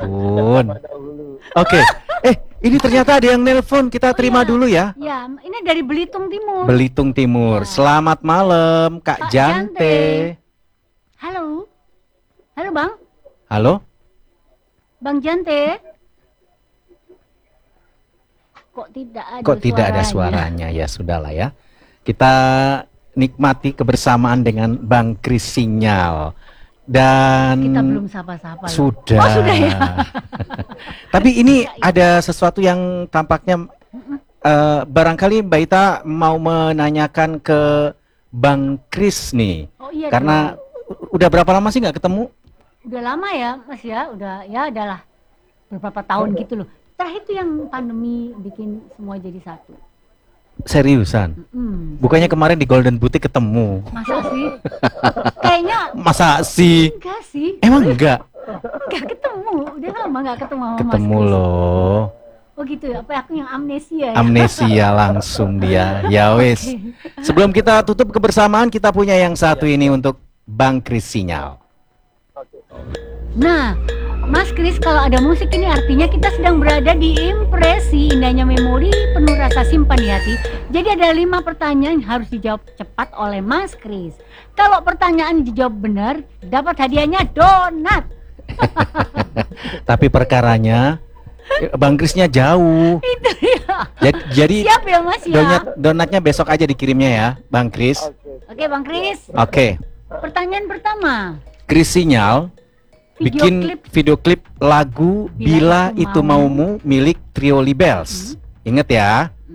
ampun. Oke. Ini ternyata ada yang nelpon. Kita terima dulu ya. Ya, ini dari Belitung Timur. Belitung Timur. Ya. Selamat malam, Kak Pak Jante. Jante. Halo. Halo, Bang. Halo? Bang Jante. Kok tidak ada suaranya? Ya sudahlah ya. Kita nikmati kebersamaan dengan Bang Kris Sinyal. Dan kita belum sapa-sapa. Sudah. Oh, sudah ya. Tapi ini ada sesuatu yang tampaknya barangkali Mbak Ita mau menanyakan ke Bang Kris nih. Oh iya. Karena udah berapa lama sih nggak ketemu? Udah lama ya, Mas ya. Udah ya adalah beberapa tahun gitu loh. Terakhir itu yang pandemi bikin semua jadi satu. Seriusan? Bukannya kemarin di Golden Boutique ketemu? Masa sih? Kayaknya. Masa sih? Enggak sih. Emang enggak? Enggak ketemu. Udah lama enggak ketemu sama Ketemu Mas loh. Oh gitu ya? Apa aku yang amnesia ya? Amnesia langsung dia. Ya wes. Sebelum kita tutup kebersamaan, kita punya yang satu ini untuk Bang Kris Sinyal. Nah, Mas Kris, kalau ada musik ini artinya kita sedang berada di impresi indahnya memori penuh rasa simpan di hati. Jadi ada 5 pertanyaan yang harus dijawab cepat oleh Mas Kris. Kalau pertanyaan dijawab benar, dapat hadiahnya donat. Tapi perkaranya Bang Krisnya jauh. Itu ya. Jadi siap ya Mas ya. Donatnya besok aja dikirimnya ya, Bang Kris. Oke, Bang Kris. Oke. Pertanyaan pertama. Kris Sinyal bikin video klip lagu Bila Itu Maumu milik Trio Libels. Ingat ya.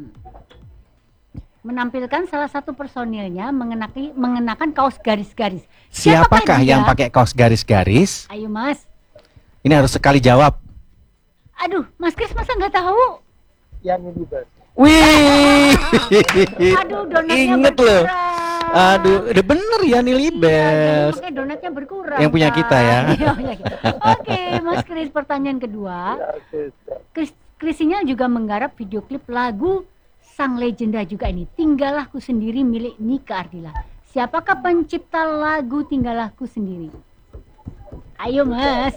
Menampilkan salah satu personilnya mengenakan kaos garis-garis. Siapakah yang pakai kaos garis-garis? Ayo Mas. Ini harus sekali jawab. Aduh, Mas Kris masa nggak tahu? Yani Libels. Wih. Aduh, donatnya inget berkurang. loh. Aduh, udah bener Yani Libels. Iya, donatnya berkurang. Yang punya kita ya. Oke, Mas Kris, pertanyaan kedua. Kris Sinyal juga menggarap video klip lagu sang legenda juga ini, Tinggalahku Sendiri milik Nika Ardila. Siapakah pencipta lagu Tinggalahku Sendiri? Ayo Mas.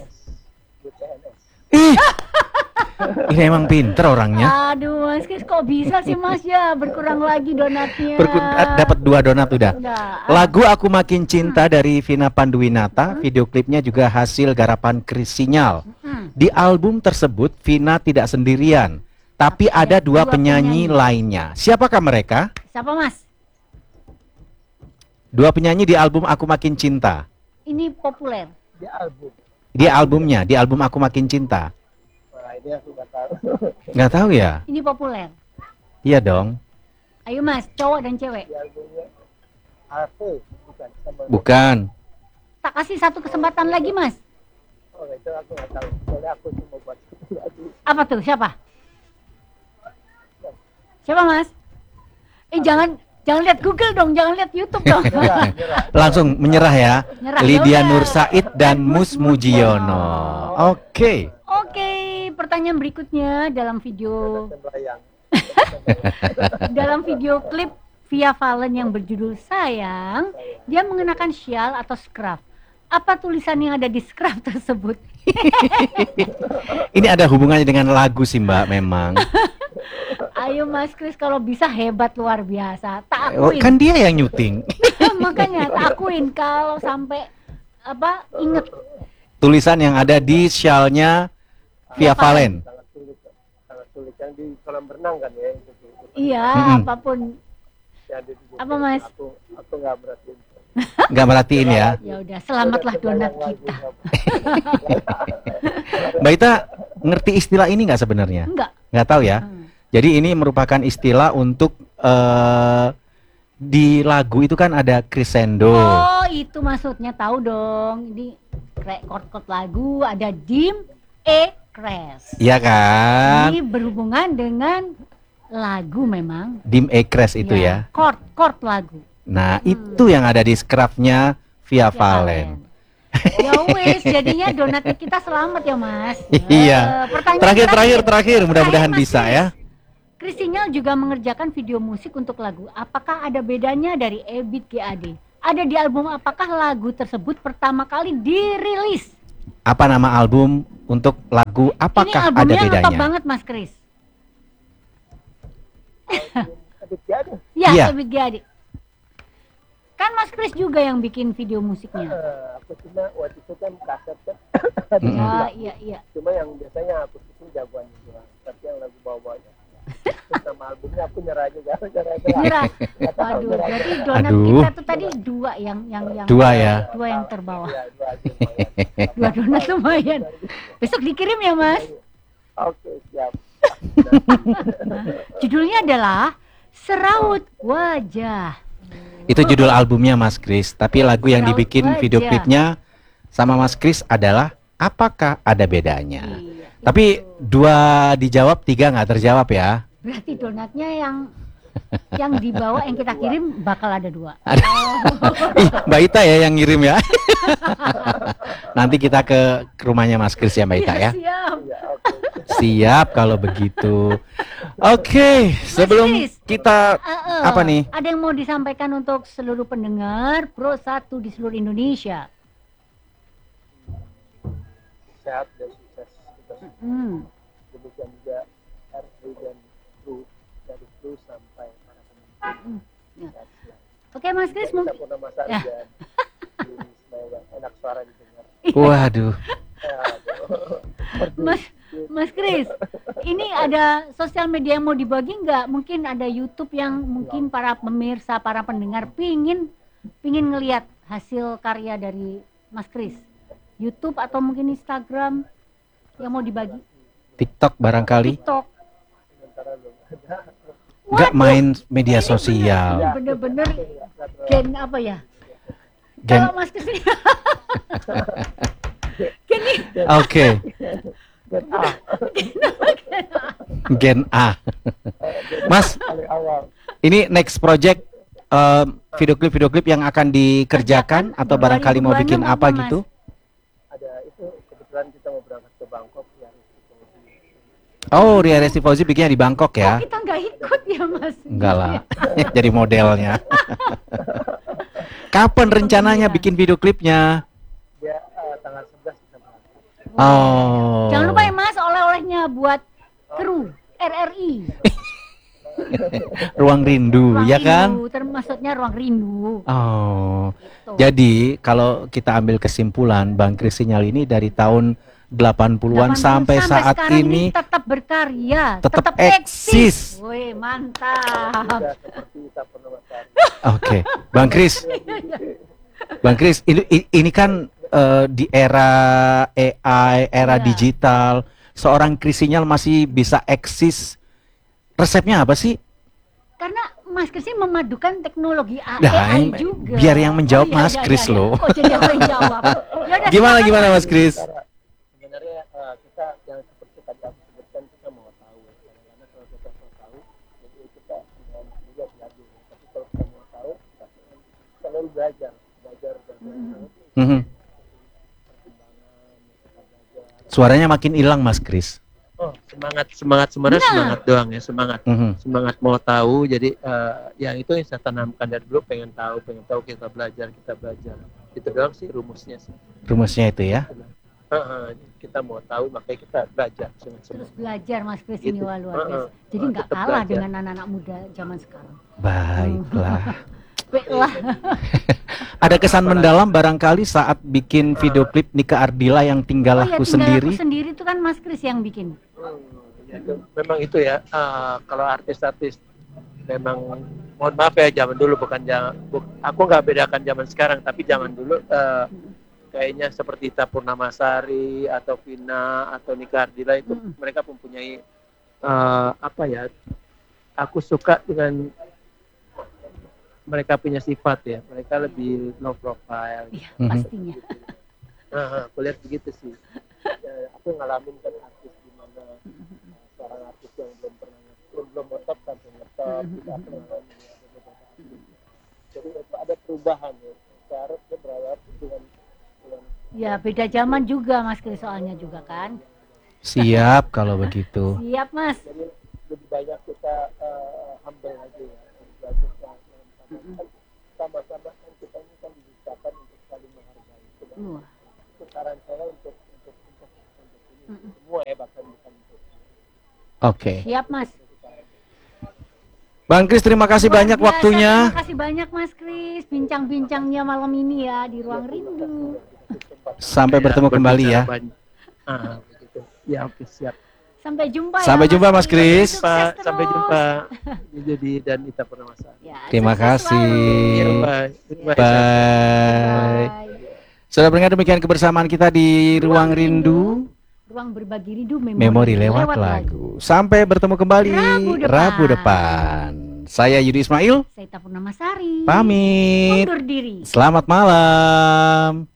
Ini emang pinter orangnya. Aduh Mas Kris, kok bisa sih Mas ya? Berkurang lagi donatnya. Dapat 2 donat udah. Lagu Aku Makin Cinta dari Vina Panduwinata, video klipnya juga hasil garapan Kris Sinyal. Di album tersebut Vina tidak sendirian, tapi ada 2 penyanyi lainnya. Siapakah mereka? Siapa Mas? 2 penyanyi di album Aku Makin Cinta. Ini populer. Di albumnya, di album Aku Makin Cinta. Ini aku nggak tahu. Nggak tahu ya? Ini populer. Iya dong. Ayo Mas, cowok dan cewek. Aku Bukan. Tak kasih 1 kesempatan lagi Mas. Oh itu aku nggak tahu. Soalnya aku cuma buat lagu. Apa tuh? Siapa? Siapa Mas? Jangan lihat Google dong, jangan lihat YouTube dong. Langsung menyerah ya. Nyerah. Lydia Nur Said dan Mus Mujiono. Oke. Oke, pertanyaan berikutnya dalam video klip Via Valen yang berjudul Sayang, dia mengenakan syal atau scarf. Apa tulisan yang ada di scarf tersebut? Ini ada hubungannya dengan lagu sih Mbak memang. Ayo Mas Kris, kalau bisa hebat luar biasa. Tak akuin. Kan dia yang nyuting. Makanya tak akuin kalau sampai inget tulisan yang ada di syalnya Via Valen. Sangat sulit yang di kolam renang kan ya. Iya, apapun. Apa Mas? Aku nggak merhatiin. Nggak merhatiin ya. Ya udah, selamatlah donat kita. Mbak Ita ngerti istilah ini nggak sebenarnya? Nggak tahu ya. Jadi ini merupakan istilah untuk di lagu itu kan ada crescendo. Oh, itu maksudnya, tahu dong. Ini chord lagu ada dim, E, crash. Iya kan? Ini berhubungan dengan lagu memang. Dim, E, crash itu ya. Chord lagu. Nah, itu yang ada di scarfnya Via Valen. Ya wes, jadinya donatnya kita selamat ya Mas. Iya. Terakhir, mudah-mudahan bisa ya. Kris Sinyal juga mengerjakan video musik untuk lagu. Apakah ada bedanya dari Ebit GAD? Ada di album apakah lagu tersebut pertama kali dirilis? Apa nama album untuk lagu Ini apakah ada albumnya ngetop bedanya? banget Mas Kris. Adik jadi. Ya, Iya. Ebit G. Ade. Kan Mas Kris juga yang bikin video musiknya. Aku cuma waktu itu kan kaset kan. Mm-mm. Ya, iya. Cuma yang biasanya aku itu jagoan juga. Tapi yang lagu bawah-bawahnya. Nama albumnya aku nyerah juga. Nyerah. Waduh, berarti donat Aduh. kita tuh tadi dua yang Dua ya. Dua yang terbawah. Iya, dua aja lumayan. Dua donat lumayan. Besok dikirim ya, Mas. Oke, siap. Judulnya adalah Seraut Wajah. Itu judul albumnya Mas Kris, tapi lagu yang Seraut dibikin video Wajah. klipnya sama Mas Kris adalah apakah ada bedanya? Iya, Tapi itu. 2 dijawab, 3 nggak terjawab ya. Berarti donatnya yang dibawa yang kita kirim bakal ada 2. Ih, Mbak Ita ya yang ngirim ya. Nanti kita ke rumahnya Mas Kris ya Mbak Ita ya. Siap. Iya, oke. Siap kalau begitu. Oke, sebelum Kris. kita apa nih? Ada yang mau disampaikan untuk seluruh pendengar Pro 1 di seluruh Indonesia? Sehat dan sukses kita semua. Hmm. Demikian juga RP dan Kru dari Kru sampai para pemenang. Ya. Sehat selalu. Oke Mas Kris, Kita mungkin pernah Mas Ari Ya. dan Yuri Ismail, enak suara didengar. Waduh. Ya, aduh. Mas Kris, ini ada sosial media yang mau dibagi nggak? Mungkin ada YouTube yang mungkin para pemirsa, para pendengar pingin ngelihat hasil karya dari Mas Kris. YouTube atau mungkin Instagram yang mau dibagi? TikTok barangkali TikTok. Sementara belum ada. nggak Waduh, main media ini sosial. bener-bener Nggak terlalu. gen apa ya? Gen Kalau Mas Kris gini, Oke, Dan A, Gen A. Mas, paling awal. ini next project video klip yang akan dikerjakan atau barangkali mau 2026 bikin apa apa, Mas? gitu? Ada itu kebetulan kita mau berangkat ke Bangkok ya. Oh, Ria Resti Fauzi bikinnya di Bangkok kok ya? kita nggak ikut ya Mas? Enggak lah, jadi modelnya. Kapan rencananya Iya. bikin video klipnya? Dia tanggal 11 kita berangkat. Oh. Jangan lupa ya Mas, oleh-olehnya buat kru RRI. Ruang Rindu, Ruang ya kan? Rindu, termasuknya Ruang Rindu. Oh. Tuh. Jadi kalau kita ambil kesimpulan, Bang Kris Sinyal ini dari tahun 80-an 80 sampai saat sekarang ini tetap berkarya, tetap eksis. Woi, mantap. Sudah seperti kita pernah Mas Ari. Oke, Bang Kris. Bang Kris, ini kan di era AI, era Iya. digital, seorang Kris Sinyal masih bisa eksis. Resepnya apa sih? Karena Mas Kris ini memadukan teknologi AI Nah, juga. biar yang menjawab iya, Mas iya, Kris iya. loh. Oh, jadi aku yang jawab. Yaudah, Gimana silakan, Mas Kris? Sebenarnya kita yang seperti tadi aku sebutkan kita mau tahu. Karena kalau kita mau tahu, jadi kita juga belajar. Tapi kalau kita mau tahu, kita selalu belajar dan Mhm. Suaranya makin hilang Mas Kris. Oh, semangat sebenarnya Nah. semangat doang ya, semangat Mhm. semangat mau tahu. Jadi yang itu yang saya tanamkan dari dulu, pengen tahu kita belajar itu doang sih rumusnya sih. Rumusnya itu ya. Kita mau tahu makanya kita belajar terus semangat. belajar Mas Kris ini Gitu. wah luar biasa. Jadi nggak Tetap kalah belajar. dengan anak-anak muda zaman sekarang. Baiklah. Baiklah. Ada kesan mendalam barangkali saat bikin video klip Nika Ardila yang tinggal Oh ya, aku tinggal sendiri. aku sendiri itu kan Mas Kris yang bikin. Ya, memang itu ya, kalau artis-artis memang mohon maaf ya, zaman dulu aku nggak bedakan zaman sekarang, tapi zaman dulu kayaknya seperti Ita Purnamasari atau Vina atau Nika Ardila itu mereka mempunyai apa ya, aku suka dengan mereka punya sifat ya, mereka lebih low profile. Iya, Mhm. pastinya. Aku lihat begitu sih. Ya, aku ngalamin kan artis di mana seorang artis yang belum ngetop sampai ngetop, tidak aku ngalamin ya, ada beberapa artis. Jadi ada perubahan ya. Sekarang dia berawal dengan Ya, beda zaman juga Mas Kris soalnya juga kan. Siap kalau begitu. Siap Mas. jadi lebih banyak kita humble aja ya, belajar kan sama-sama kan kita ini kan diciptakan untuk saling menghargai. Wah. saran saya untuk ini semua ya, bahkan bukan untuk Oke. Siap, Mas. Bang Kris, terima kasih Luar banyak biasa, waktunya. Terima kasih banyak, Mas Kris. Bincang-bincangnya malam ini ya di Ruang Rindu. Sampai bertemu kembali ya. Begitu. Ya, oke, siap. Sampai jumpa ya. Sampai jumpa, Mas Kris. Sukses terus. Sampai jumpa. Jadi dan Ita Purnamasa. Ya, Terima sukses kasih. Ya, selalu. bye. Bye. Bye. Bye. Sudah mendengar demikian kebersamaan kita di Ruang Rindu. Ruang berbagi rindu Memori lewat lagu. Sampai bertemu kembali Rabu depan. depan. Saya Yudi Ismail. Saya Ita Purnamasari. Pamit. Undur diri. Selamat malam.